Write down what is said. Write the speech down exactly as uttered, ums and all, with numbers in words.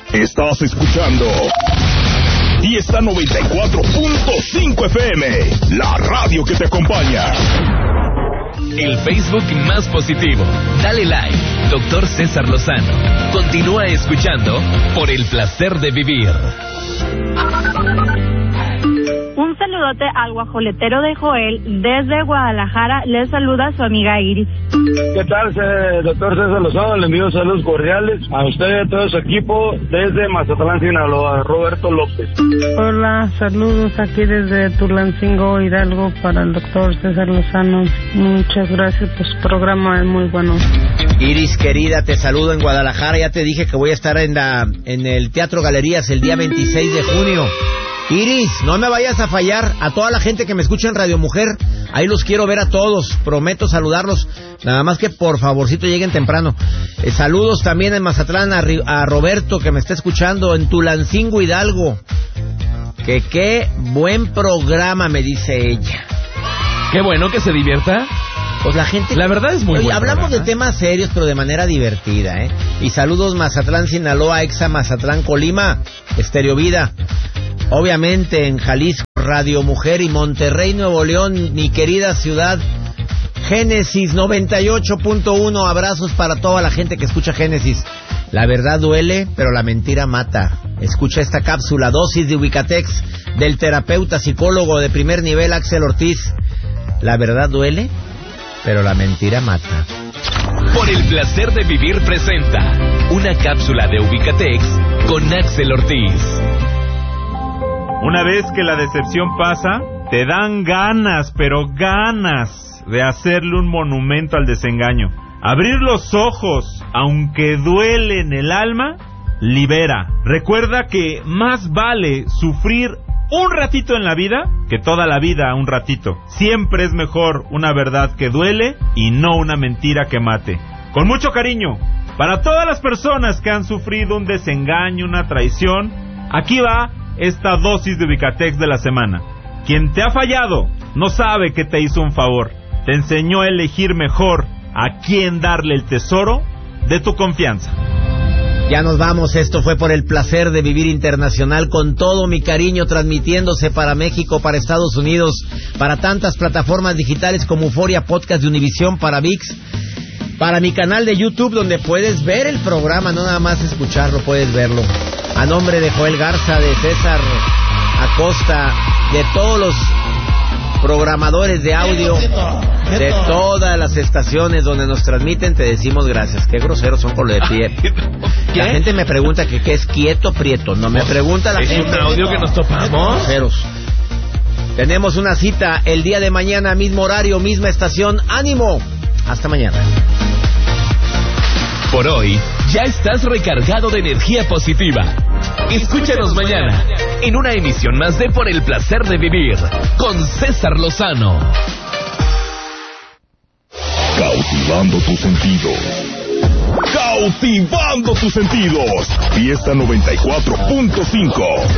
Estás escuchando Fiesta noventa y cuatro punto cinco F M, la radio que te acompaña. El Facebook más positivo. Dale like, doctor César Lozano. Continúa escuchando Por el placer de vivir. Un saludote al guajoletero de Joel desde Guadalajara. Le saluda su amiga Iris. ¿Qué tal, doctor César Lozano? Le envío saludos cordiales a usted y a todo su equipo desde Mazatlán, Sinaloa. Roberto López. Hola, saludos aquí desde Tulancingo, Hidalgo, para el doctor César Lozano. Muchas gracias, pues su programa es muy bueno. Iris, querida, te saludo en Guadalajara. Ya te dije que voy a estar en, la, en el Teatro Galerías el día veintiséis de junio. Iris, no me vayas a fallar. A toda la gente que me escucha en Radio Mujer, ahí los quiero ver a todos. Prometo saludarlos. Nada más que por favorcito lleguen temprano. Eh, saludos también en Mazatlán a, a Roberto, que me está escuchando en Tulancingo, Hidalgo. Que qué buen programa, me dice ella. Qué bueno que se divierta. Pues la gente... La verdad es muy Oye, buen hablamos programa. de temas serios, pero de manera divertida, ¿eh? Y saludos Mazatlán, Sinaloa, Exa Mazatlán, Colima, Estéreo Vida. Obviamente en Jalisco, Radio Mujer, y Monterrey, Nuevo León, mi querida ciudad, Génesis noventa y ocho punto uno. Abrazos para toda la gente que escucha Génesis. La verdad duele, pero la mentira mata. Escucha esta cápsula, dosis de Ubicatex, del terapeuta psicólogo de primer nivel Axel Ortiz. La verdad duele, pero la mentira mata. Por el placer de vivir presenta una cápsula de Ubicatex con Axel Ortiz. Una vez que la decepción pasa, te dan ganas, pero ganas de hacerle un monumento al desengaño. Abrir los ojos, aunque duele en el alma, libera. Recuerda que más vale sufrir un ratito en la vida que toda la vida un ratito. Siempre es mejor una verdad que duele y no una mentira que mate. Con mucho cariño, para todas las personas que han sufrido un desengaño, una traición, aquí va esta dosis de Ubicatex de la semana. Quien te ha fallado no sabe que te hizo un favor. Te enseñó a elegir mejor a quién darle el tesoro de tu confianza. Ya nos vamos, esto fue Por el placer de vivir internacional, con todo mi cariño, transmitiéndose para México, para Estados Unidos, para tantas plataformas digitales como Euforia Podcast de Univisión, para ViX, para mi canal de YouTube, donde puedes ver el programa, no nada más escucharlo, puedes verlo. A nombre de Joel Garza, de César Acosta, de todos los programadores de audio, de todas las estaciones donde nos transmiten, te decimos gracias. Qué groseros son con lo de pie. La gente me pregunta que qué es quieto prieto. No me pregunta la ¿Es gente. un audio que nos topamos? Groseros. Tenemos una cita el día de mañana, mismo horario, misma estación. ¡Ánimo! Hasta mañana. Por hoy, ya estás recargado de energía positiva. Escúchanos mañana en una emisión más de Por el placer de vivir con César Lozano. Cautivando tus sentidos. Cautivando tus sentidos. Fiesta noventa y cuatro punto cinco.